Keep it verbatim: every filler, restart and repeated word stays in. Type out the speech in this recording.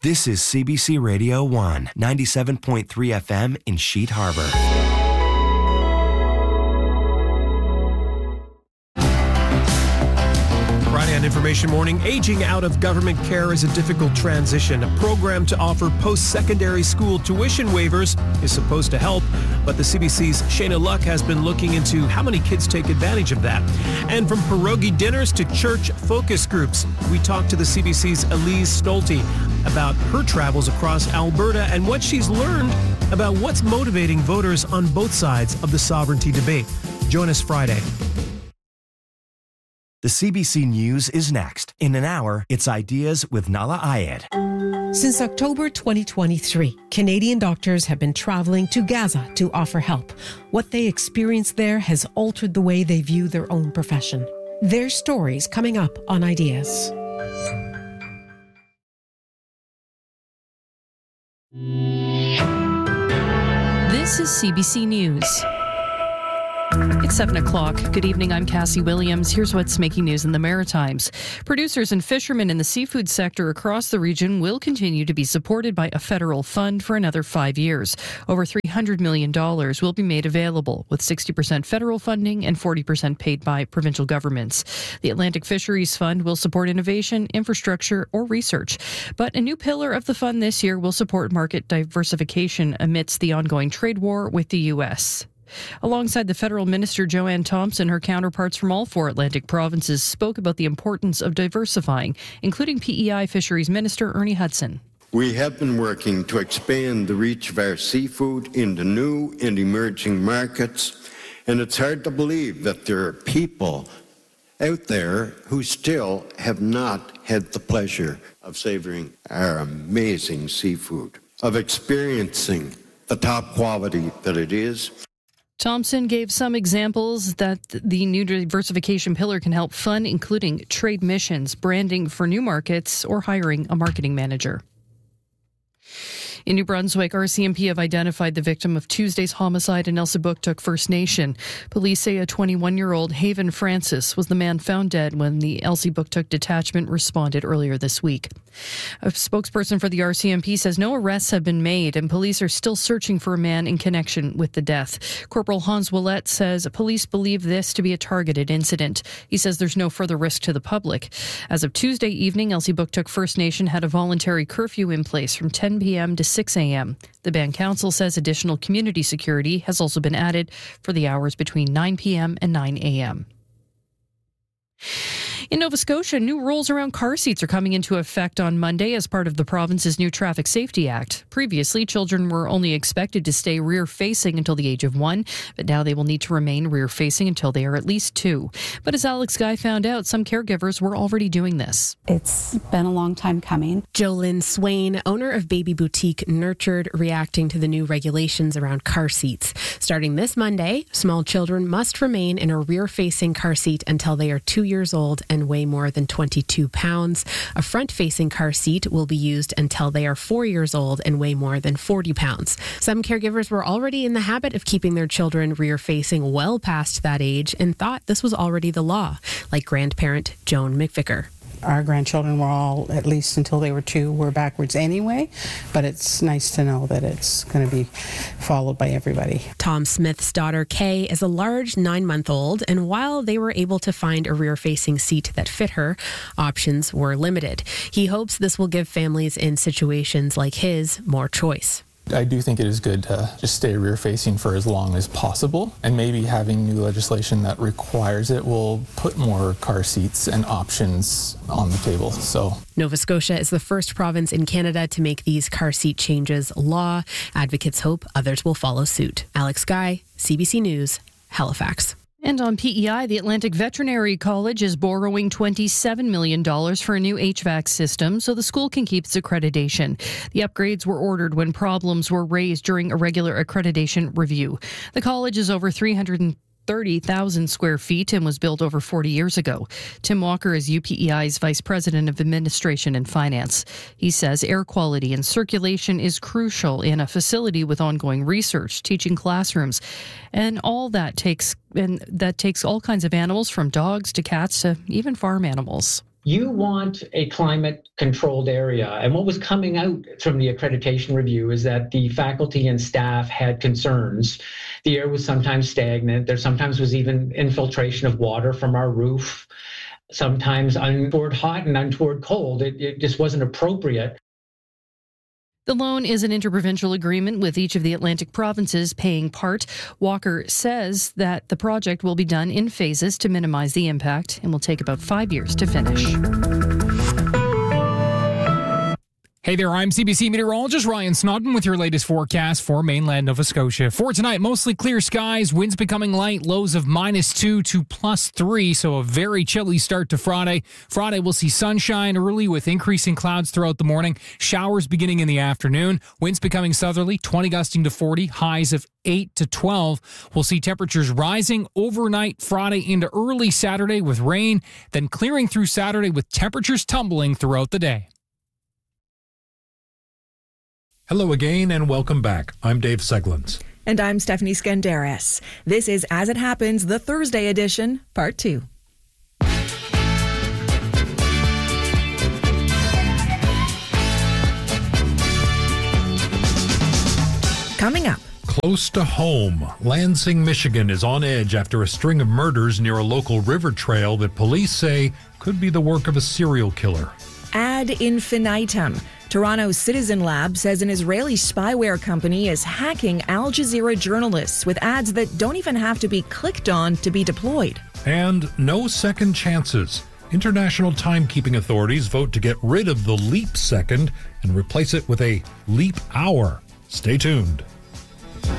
This is C B C Radio one, ninety-seven point three F M in Sheet Harbor. Friday on Information Morning, aging out of government care is a difficult transition. A program to offer post-secondary school tuition waivers is supposed to help, but the C B C's Shayna Luck has been looking into how many kids take advantage of that. And from pierogi dinners to church focus groups, we talked to the C B C's Elise Stolte about her travels across Alberta and what she's learned about what's motivating voters on both sides of the sovereignty debate. Join us Friday. The C B C News is next. In an hour, it's Ideas with Nala Ayed. Since October twenty twenty-three, Canadian doctors have been traveling to Gaza to offer help. What they experienced there has altered the way they view their own profession. Their stories coming up on Ideas. This is C B C News. It's seven o'clock. Good evening, I'm Cassie Williams. Here's what's making news in the Maritimes. Producers and fishermen in the seafood sector across the region will continue to be supported by a federal fund for another five years. Over three hundred million dollars will be made available, with sixty percent federal funding and forty percent paid by provincial governments. The Atlantic Fisheries Fund will support innovation, infrastructure, or research. But a new pillar of the fund this year will support market diversification amidst the ongoing trade war with the U S. Alongside the federal minister Joanne Thompson, her counterparts from all four Atlantic provinces spoke about the importance of diversifying, including P E I Fisheries Minister Ernie Hudson. We have been working to expand the reach of our seafood into new and emerging markets, and it's hard to believe that there are people out there who still have not had the pleasure of savoring our amazing seafood, of experiencing the top quality that it is. Thompson gave some examples that the new diversification pillar can help fund, including trade missions, branding for new markets, or hiring a marketing manager. In New Brunswick, R C M P have identified the victim of Tuesday's homicide in Elsipogtog First Nation. Police say a twenty-one-year-old Haven Francis was the man found dead when the Elsipogtog detachment responded earlier this week. A spokesperson for the R C M P says no arrests have been made and police are still searching for a man in connection with the death. Corporal Hans Willett says police believe this to be a targeted incident. He says there's no further risk to the public. As of Tuesday evening, Elsipogtog First Nation had a voluntary curfew in place from ten p.m. to six a.m. The Band Council says additional community security has also been added for the hours between nine p.m. and nine a.m. In Nova Scotia, new rules around car seats are coming into effect on Monday as part of the province's new Traffic Safety Act. Previously, children were only expected to stay rear-facing until the age of one, but now they will need to remain rear-facing until they are at least two. But as Alex Guy found out, some caregivers were already doing this. It's been a long time coming. Jolynn Swain, owner of Baby Boutique Nurtured, reacting to the new regulations around car seats. Starting this Monday, small children must remain in a rear-facing car seat until they are two years old and weigh more than twenty-two pounds. A front-facing car seat will be used until they are four years old and weigh more than forty pounds. Some caregivers were already in the habit of keeping their children rear-facing well past that age and thought this was already the law, like grandparent Joan McVicker. Our grandchildren were all, at least until they were two, were backwards anyway, but it's nice to know that it's going to be followed by everybody. Tom Smith's daughter, Kay, is a large nine-month-old, and while they were able to find a rear-facing seat that fit her, options were limited. He hopes this will give families in situations like his more choice. I do think it is good to just stay rear-facing for as long as possible, and maybe having new legislation that requires it will put more car seats and options on the table. So, Nova Scotia is the first province in Canada to make these car seat changes law. Advocates hope others will follow suit. Alex Guy, C B C News, Halifax. And on P E I, the Atlantic Veterinary College is borrowing twenty-seven million dollars for a new H V A C system so the school can keep its accreditation. The upgrades were ordered when problems were raised during a regular accreditation review. The college is over three hundred thirty thousand square feet and was built over forty years ago. Tim Walker is U P E I's Vice President of Administration and Finance. He says air quality and circulation is crucial in a facility with ongoing research, teaching classrooms, and all that takes and that takes all kinds of animals, from dogs to cats to even farm animals. You want a climate-controlled area. And what was coming out from the accreditation review is that the faculty and staff had concerns. The air was sometimes stagnant. There sometimes was even infiltration of water from our roof, sometimes untoward hot and untoward cold. It, it just wasn't appropriate. The loan is an interprovincial agreement with each of the Atlantic provinces paying part. Walker says that the project will be done in phases to minimize the impact and will take about five years to finish. Hey there, I'm C B C meteorologist Ryan Snodden with your latest forecast for mainland Nova Scotia. For tonight, mostly clear skies, winds becoming light, lows of minus two to plus three, so a very chilly start to Friday. Friday, we'll see sunshine early with increasing clouds throughout the morning, showers beginning in the afternoon, winds becoming southerly, twenty gusting to forty, highs of eight to twelve. We'll see temperatures rising overnight Friday into early Saturday with rain, then clearing through Saturday with temperatures tumbling throughout the day. Hello again and welcome back. I'm Dave Seglins. And I'm Stephanie Skandaris. This is As It Happens, the Thursday edition, part two. Coming up. Close to home, Lansing, Michigan is on edge after a string of murders near a local river trail that police say could be the work of a serial killer. Ad infinitum. Toronto's Citizen Lab says an Israeli spyware company is hacking Al Jazeera journalists with ads that don't even have to be clicked on to be deployed. And no second chances. International timekeeping authorities vote to get rid of the leap second and replace it with a leap hour. Stay tuned.